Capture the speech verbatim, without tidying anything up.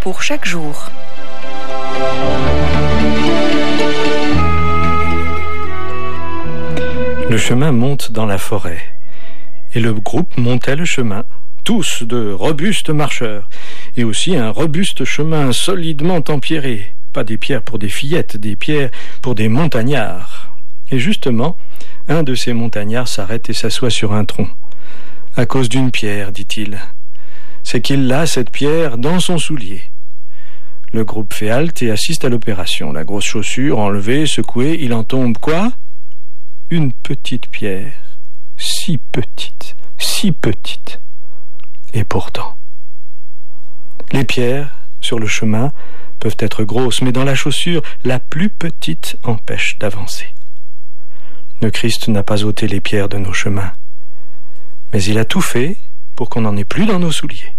pour chaque jour. Le chemin monte dans la forêt, et le groupe montait le chemin, tous de robustes marcheurs, et aussi un robuste chemin solidement empierré, pas des pierres pour des fillettes, des pierres pour des montagnards. Et justement, un de ces montagnards s'arrête et s'assoit sur un tronc. À cause d'une pierre, dit-il. C'est qu'il a cette pierre dans son soulier. Le groupe fait halte et assiste à l'opération. La grosse chaussure enlevée, secouée, il en tombe quoi ? Une petite pierre, si petite, si petite. Et pourtant, les pierres sur le chemin peuvent être grosses, mais dans la chaussure, la plus petite empêche d'avancer. Le Christ n'a pas ôté les pierres de nos chemins, mais il a tout fait pour qu'on n'en ait plus dans nos souliers.